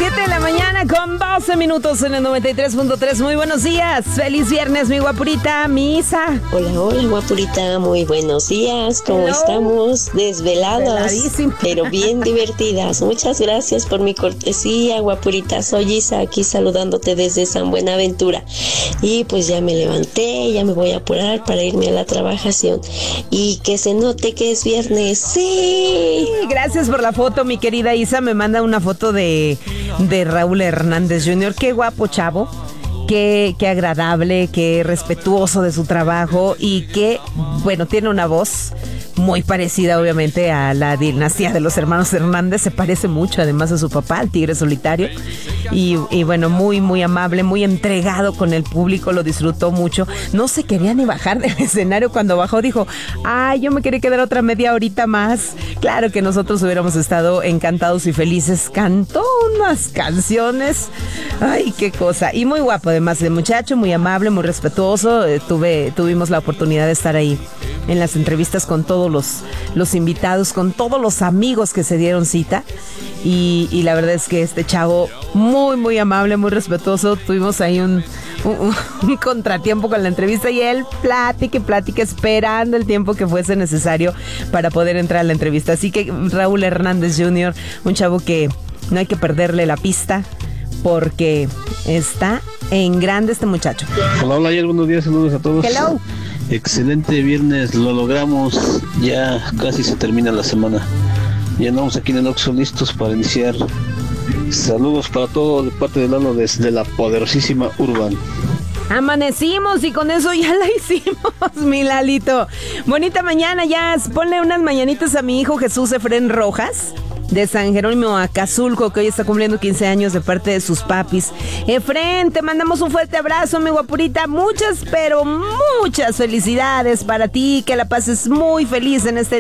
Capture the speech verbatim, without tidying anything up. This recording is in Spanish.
siete de la mañana con doce minutos en el noventa y tres punto tres. Muy buenos días. Feliz viernes, mi guapurita, mi Isa. Hola, hola, guapurita. Muy buenos días. ¿Cómo Hello. estamos? Desveladas, Desveladísimo. pero bien divertidas. Muchas gracias por mi cortesía, guapurita. Soy Isa, aquí saludándote desde San Buenaventura. Y pues ya me levanté, ya me voy a apurar para irme a la trabajación. Y que se note que es viernes. ¡Sí! Gracias por la foto, mi querida Isa. Me manda una foto de, de Raúl Hernández junior Qué guapo chavo. Qué, qué agradable, qué respetuoso de su trabajo y que, bueno, tiene una voz muy parecida obviamente a la dinastía de los hermanos Hernández. Se parece mucho además a su papá, al tigre solitario. Y, y bueno, muy, muy amable, muy entregado con el público, lo disfrutó mucho. No se quería ni bajar del escenario. Cuando bajó dijo, ay, yo me quería quedar otra media horita más. Claro que nosotros hubiéramos estado encantados y felices. Cantó unas canciones, ay, qué cosa. Y muy guapo además de muchacho, muy amable, muy respetuoso. Eh, tuve, tuvimos la oportunidad de estar ahí en las entrevistas con todos los, los invitados, con todos los amigos que se dieron cita. Y, y la verdad es que este chavo muy, muy amable, muy respetuoso. Tuvimos ahí un, un, un contratiempo con la entrevista y él plática y plática esperando el tiempo que fuese necesario para poder entrar a la entrevista. Así que Raúl Hernández junior, un chavo que no hay que perderle la pista porque está en grande este muchacho. Hola, hola, y buenos días, saludos a todos. Hello. Excelente viernes, lo logramos, ya casi se termina la semana. Ya andamos aquí en el Oxxo listos para iniciar. Saludos para todos de parte de Lalo desde la poderosísima Urban. Amanecimos y con eso ya la hicimos, mi Lalito. Bonita mañana, ya ponle unas mañanitas a mi hijo Jesús Efrén Rojas, de San Jerónimo Acazulco, que hoy está cumpliendo quince años de parte de sus papis. Efrén, te mandamos un fuerte abrazo, mi guapurita. Muchas, pero muchas felicidades para ti. Que la pases muy feliz en este